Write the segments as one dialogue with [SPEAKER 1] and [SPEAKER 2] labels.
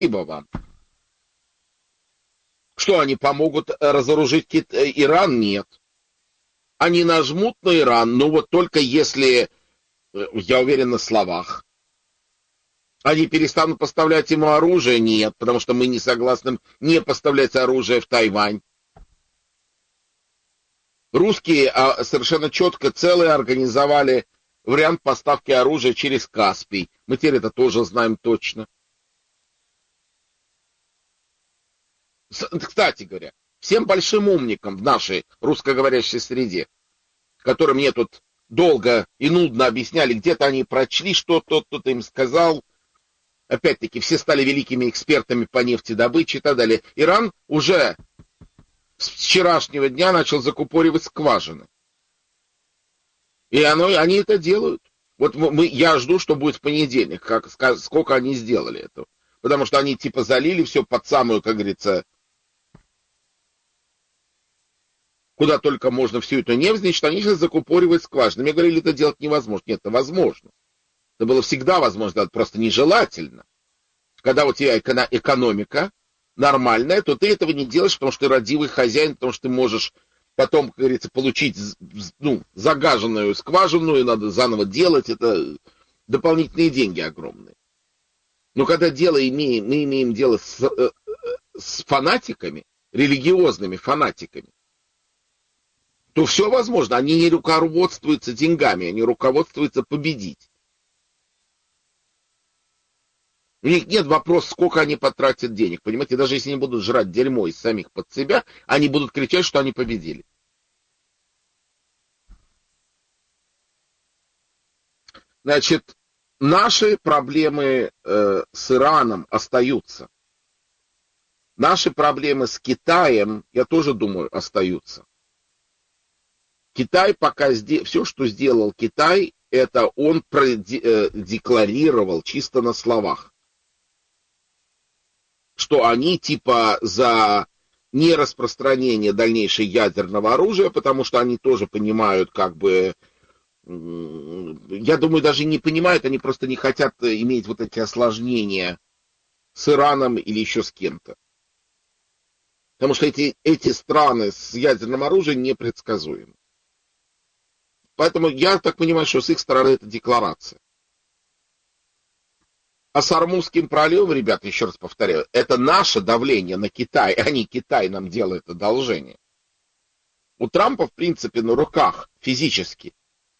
[SPEAKER 1] вам. Что, они помогут разоружить Иран? Нет. Они нажмут на Иран, но вот только если, я уверен, на словах. Они перестанут поставлять ему оружие? Нет, потому что мы не согласны не поставлять оружие в Тайвань. Русские совершенно четко целые организовали вариант поставки оружия через Каспий. Мы теперь это тоже знаем точно. Кстати говоря, всем большим умникам в нашей русскоговорящей среде, которым мне тут долго и нудно объясняли, где-то они прочли, что кто-то им сказал. Опять-таки, все стали великими экспертами по нефтедобыче и так далее. Иран уже с вчерашнего дня начал закупоривать скважины. И они это делают. Вот я жду, что будет в понедельник, сколько они сделали этого. Потому что они типа залили все под самую, как говорится, куда только можно всю эту нефть, значит, они сейчас закупоривают скважины. Мне говорили, это делать невозможно. Нет, это возможно. Это было всегда возможно, это просто нежелательно. Когда у тебя экономика нормальная, то ты этого не делаешь, потому что ты родивый хозяин, потому что ты можешь потом, как говорится, получить загаженную скважину, и надо заново делать. Это дополнительные деньги огромные. Но когда мы имеем дело с фанатиками, религиозными фанатиками, то все возможно. Они не руководствуются деньгами, они руководствуются победить. У них нет вопроса, сколько они потратят денег. Понимаете, даже если они будут жрать дерьмо из самих под себя, они будут кричать, что они победили. Значит, наши проблемы с Ираном остаются. Наши проблемы с Китаем, я тоже думаю, остаются. Китай пока все, что сделал Китай, это он декларировал чисто на словах, что они типа за нераспространение дальнейшего ядерного оружия, потому что они тоже понимают, как бы, я думаю, даже не понимают, они просто не хотят иметь вот эти осложнения с Ираном или еще с кем-то. Потому что эти страны с ядерным оружием непредсказуемы. Поэтому я так понимаю, что с их стороны это декларация. А с Ормузским проливом, ребята, еще раз повторяю, это наше давление на Китай, а не Китай нам делает одолжение. У Трампа, в принципе, на руках физически,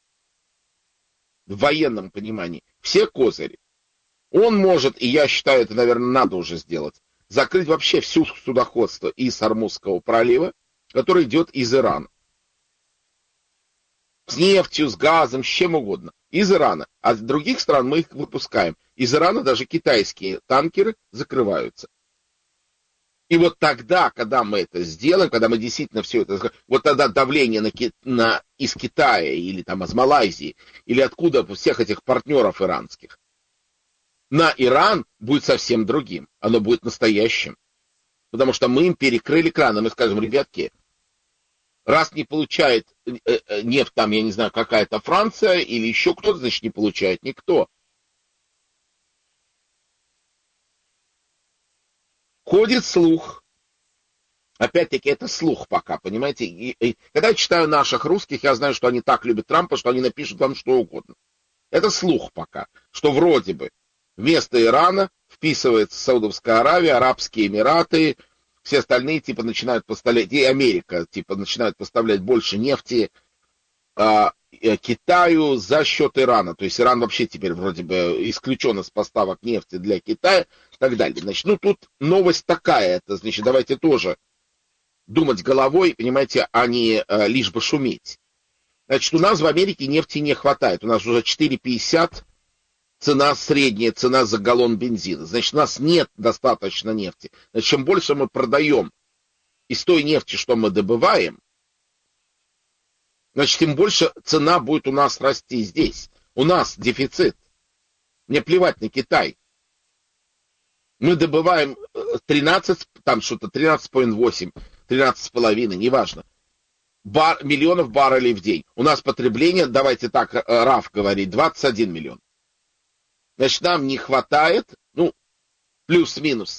[SPEAKER 1] в военном понимании, все козыри. Он может, и я считаю, это, наверное, надо уже сделать, закрыть вообще всю судоходство из Ормузского пролива, который идет из Ирана. С нефтью, с газом, с чем угодно. Из Ирана. А с других стран мы их выпускаем. Из Ирана даже китайские танкеры закрываются. И вот тогда, когда мы это сделаем, когда мы действительно все это... Вот тогда давление из Китая или там из Малайзии, или откуда всех этих партнеров иранских, на Иран будет совсем другим. Оно будет настоящим. Потому что мы им перекрыли краны. Мы скажем, ребятки, раз не получает нефть, там, я не знаю, какая-то Франция или еще кто-то, значит, не получает никто. Ходит слух. Опять-таки, это слух пока, понимаете? И когда я читаю наших русских, я знаю, что они так любят Трампа, что они напишут вам что угодно. Это слух пока, что вроде бы вместо Ирана вписывается Саудовская Аравия, Арабские Эмираты, все остальные типа начинают поставлять, и Америка типа начинают поставлять больше нефти Китаю за счет Ирана. То есть Иран вообще теперь вроде бы исключен из поставок нефти для Китая и так далее. Значит, тут новость такая, это значит, давайте тоже думать головой, понимаете, а не лишь бы шуметь. Значит, у нас в Америке нефти не хватает. У нас уже 4,50 средняя цена за галлон бензина. Значит, у нас нет достаточно нефти. Значит, чем больше мы продаем из той нефти, что мы добываем, значит, тем больше цена будет у нас расти здесь. У нас дефицит. Мне плевать на Китай. Мы добываем 13, там что-то 13,8, 13,5, неважно. Миллионов баррелей в день. У нас потребление, давайте так, РАФ говорит, 21 миллион. Значит, нам не хватает, плюс-минус